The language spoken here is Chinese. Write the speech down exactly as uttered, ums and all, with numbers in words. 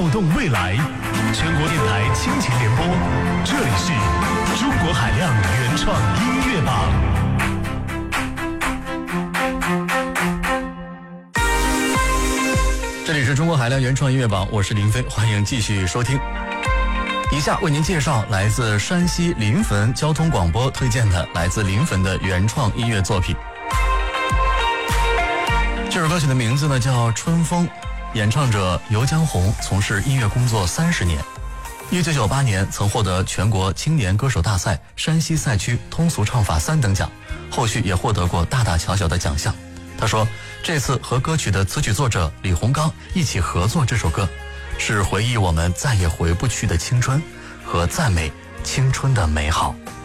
撬动未来。全国电台倾情联播，这里是中国海量原创音乐榜。 这里是中国海量原创音乐榜，我是林飞，欢迎继续收听。以下为您介绍来自山西临汾交通广播推荐的来自临汾的原创音乐作品。这首歌曲的名字呢叫《春风》，演唱者游江红，从事音乐工作三十年。一九九八年曾获得全国青年歌手大赛山西赛区通俗唱法三等奖，后续也获得过大大小小的奖项。他说，这次和歌曲的词曲作者李洪刚一起合作这首歌，是回忆我们再也回不去的青春和赞美青春的美好。